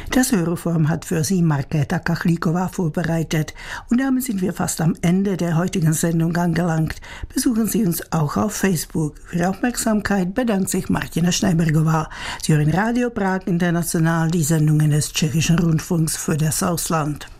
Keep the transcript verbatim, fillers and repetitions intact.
Das Hörerforum hat für Sie Markéta Kachlíková vorbereitet. Und damit sind wir fast am Ende der heutigen Sendung angelangt. Besuchen Sie uns auch auf Facebook. Für Ihre Aufmerksamkeit bedankt sich Martina Schneibergová. Sie hören Radio Prag International, die Sendungen des Tschechischen Rundfunks für das Ausland.